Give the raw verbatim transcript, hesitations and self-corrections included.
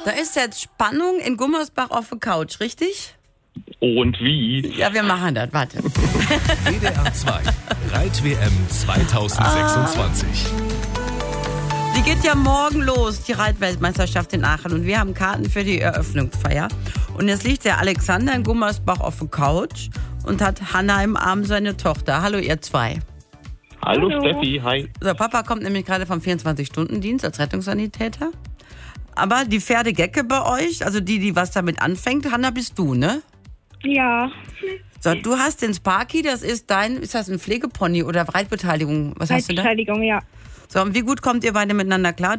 Da ist jetzt Spannung in Gummersbach auf der Couch, richtig? Und wie? Ja, wir machen das. Warte. W D R zwei Reit-W M zweitausendsechsundzwanzig. Die geht ja morgen los, die Reitweltmeisterschaft in Aachen. Und wir haben Karten für die Eröffnungsfeier. Und jetzt liegt der Alexander in Gummersbach auf der Couch und hat Hanna im Arm, seine Tochter. Hallo, ihr zwei. Hallo, Hallo. Steffi, hi. So, Papa kommt nämlich gerade vom vierundzwanzig-Stunden-Dienst als Rettungssanitäter. Aber die Pferdegecke bei euch, also die, die was damit anfängt, Hanna, bist du, ne? Ja. So, du hast den Sparky, das ist dein, ist das ein Pflegepony oder Reitbeteiligung? Was hast du da? Reitbeteiligung, ja. So, und wie gut kommt ihr beide miteinander klar?